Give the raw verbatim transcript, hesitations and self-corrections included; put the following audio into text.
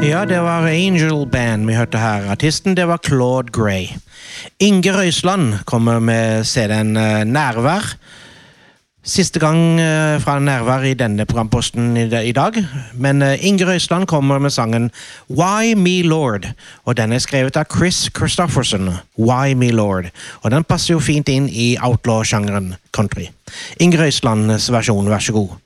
Ja, det var Angel Band vi hørte her. Artisten, det var Claude Gray. Inge Røisland kommer med C D-en Nærvær. Siste gang fra Nærvær i denne programposten i dag. Men Inge Røisland kommer med sangen Why Me Lord. Og den er skrevet av Chris Christofferson. Why Me Lord. Og den passer jo fint inn i outlaw-sjangeren country. Inge Røislands versjon, vær så god.